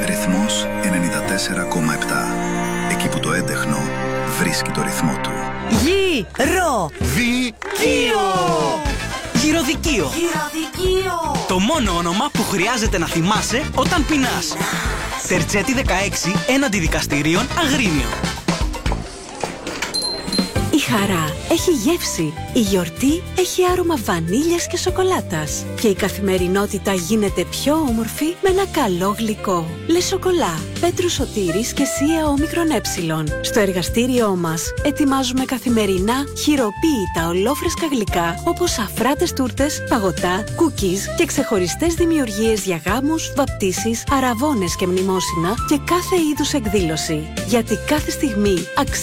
Ρυθμός 94,7. Εκεί που το έντεχνο βρίσκει το ρυθμό του. Γυρο-δι-κείο. Γυροδικείο. Το μόνο όνομα που χρειάζεται να θυμάσαι όταν πεινάς. Τερτσέτη 16 έναντι δικαστηρίων Αγρίνιο. Η χαρά έχει γεύση, η γιορτή έχει άρωμα βανίλιας και σοκολάτας και η καθημερινότητα γίνεται πιο όμορφη με ένα καλό γλυκό. Λε Σοκολά, Πέτρου Σωτήρης και Σία Όμικρον Έψιλον. Στο εργαστήριό μας ετοιμάζουμε καθημερινά χειροποίητα ολόφρεσκα γλυκά όπως αφράτες τούρτες, παγωτά, cookies και ξεχωριστές δημιουργίες για γάμους, βαπτίσεις, αραβώνες και μνημόσυνα και κάθε είδους εκδήλωση. Γιατί κάθε στιγμή